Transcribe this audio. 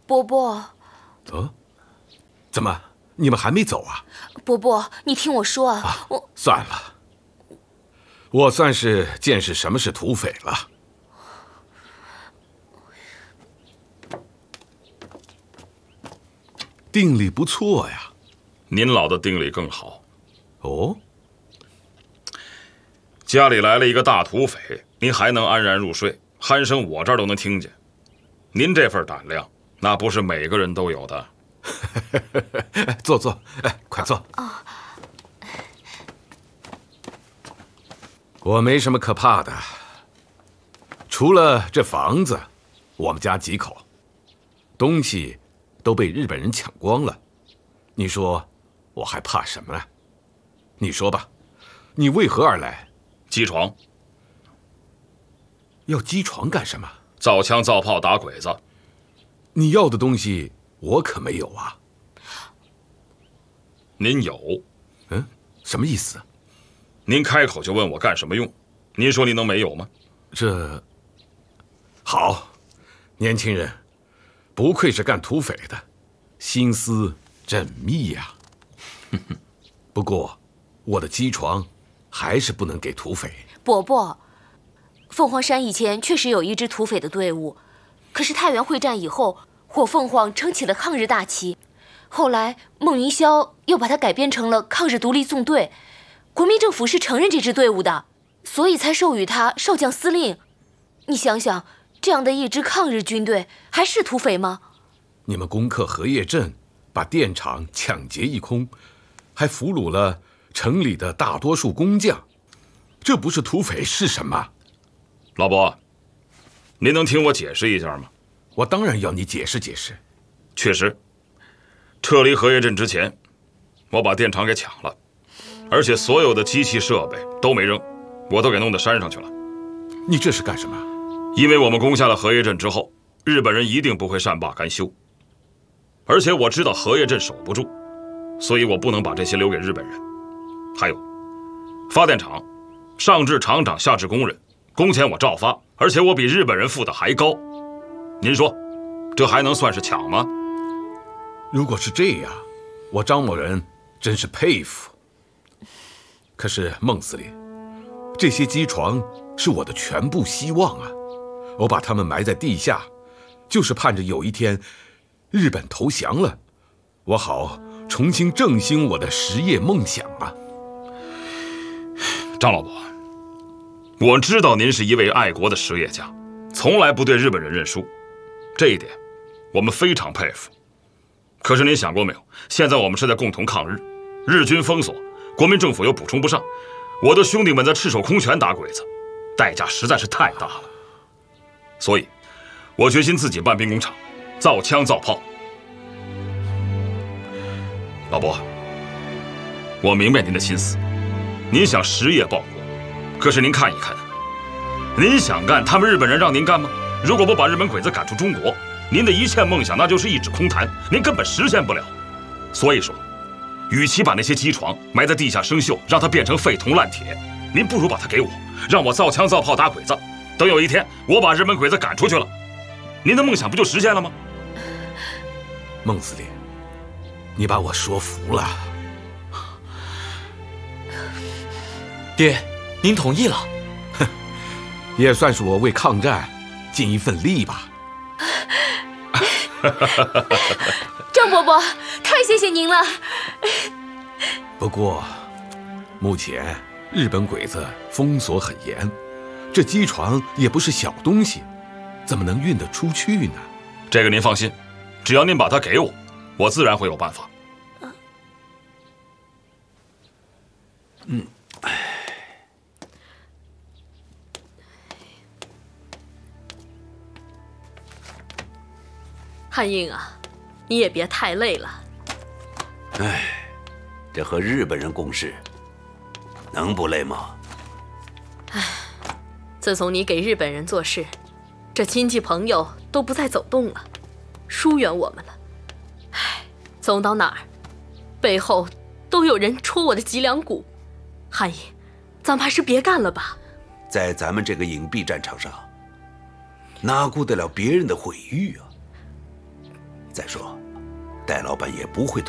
伯伯。 怎么你们还没走啊？ 伯伯，你听我说啊， 算了，我算是见识什么是土匪了。定力不错呀。 您老的定力更好。 哦， 家里来了一个大土匪，您还能安然入睡，鼾声我这儿都能听见。您这份胆量，那不是每个人都有的。 坐，快坐。我没什么可怕的，除了这房子，我们家几口，东西都被日本人抢光了。你说我还怕什么呢？你说吧，你为何而来？ 击床。 要击床干什么？ 造枪造炮打鬼子。 你要的东西我可没有啊。 您有。 什么意思？ 您开口就问我干什么用，您说您能没有吗？ 这好，年轻人，不愧是干土匪的，心思缜密呀。不过我的机床还是不能给土匪。 伯伯，凤凰山以前确实有一支土匪的队伍，可是太原会战以后，火凤凰撑起了抗日大旗，后来孟云霄又把它改编成了抗日独立纵队，国民政府是承认这支队伍的，所以才授予他少将司令。你想想，这样的一支抗日军队还是土匪吗？ 你们攻克荷叶镇，把电厂抢劫一空，还俘虏了城里的大多数工匠，这不是土匪是什么？ 老伯，您能听我解释一下吗？ 我当然要你解释解释。 确实，撤离荷叶镇之前，我把电厂给抢了，而且所有的机器设备都没扔，我都给弄到山上去了。 你这是干什么？ 因为我们攻下了荷叶镇之后，日本人一定不会善罢甘休，而且我知道荷叶镇守不住，所以我不能把这些留给日本人。还有，发电厂，上至厂长，下至工人，工钱我照发，而且我比日本人付的还高。您说，这还能算是抢吗？ 如果是这样，我张某人真是佩服。可是孟司令，这些机床是我的全部希望啊！我把它们埋在地下，就是盼着有一天日本投降了，我好重新振兴我的实业梦想啊！ 张老伯，我知道您是一位爱国的实业家，从来不对日本人认输，这一点我们非常佩服。可是您想过没有，现在我们是在共同抗日，日军封锁，国民政府又补充不上，我的兄弟们在赤手空拳打鬼子，代价实在是太大了。所以我决心自己办兵工厂，造枪造炮。老伯，我明白您的心思，您想实业报国，可是您看一看，您想干，他们日本人让您干吗？如果不把日本鬼子赶出中国，您的一切梦想那就是一纸空谈，您根本实现不了。所以说，与其把那些机床埋在地下生锈，让它变成废铜烂铁，您不如把它给我，让我造枪造炮打鬼子。等有一天我把日本鬼子赶出去了，您的梦想不就实现了吗？ 孟司令，你把我说服了。 爹，您同意了？ 哼，也算是我为抗战尽一份力吧。 张伯伯，太谢谢您了。 不过，目前日本鬼子封锁很严，这机床也不是小东西，怎么能运得出去呢？ 这个您放心，只要您把它给我，我自然会有办法。 汉英啊，你也别太累了。 哎，这和日本人共事，能不累吗？ 唉，自从你给日本人做事，这亲戚朋友都不再走动了，疏远我们了。唉，走到哪儿，背后都有人戳我的脊梁骨。汉英，咱们还是别干了吧。 在咱们这个隐蔽战场上，哪顾得了别人的毁誉啊？ 再说，戴老板也不会